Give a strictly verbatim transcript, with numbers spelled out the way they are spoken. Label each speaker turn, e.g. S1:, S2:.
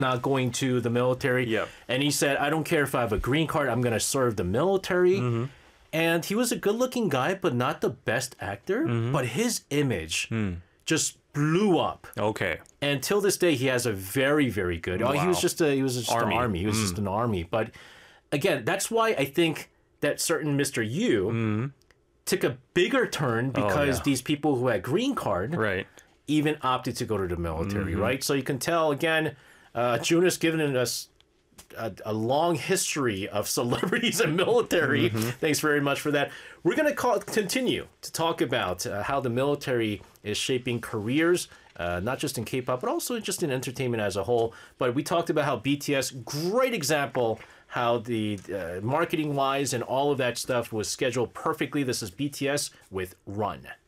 S1: not going to the military.
S2: Yep.
S1: And he said, I don't care if I have a green card, I'm going to serve the military.
S2: Mm-hmm.
S1: And he was a good looking guy, but not the best actor.
S2: Mm-hmm.
S1: But his image
S2: Mm.
S1: just blew up.
S2: Okay.
S1: And till this day, he has a very, very good. Oh, he was
S2: Wow.
S1: just a he was just
S2: Army.
S1: an army. He was
S2: Mm.
S1: just an army. But again, that's why I think that certain Mister Yu
S2: Mm.
S1: took a bigger turn because
S2: yeah.
S1: these people who had green card
S2: Right.
S1: even opted to go to the military,
S2: Mm-hmm.
S1: right? So you can tell again, uh, June has given us a, a long history of celebrities and military.
S2: Mm-hmm.
S1: Thanks very much for that. We're going to call, continue to talk about uh, how the military is shaping careers, uh, not just in K-pop, but also just in entertainment as a whole. But we talked about how B T S, great example, how the uh, marketing-wise and all of that stuff was scheduled perfectly. This is B T S with Run.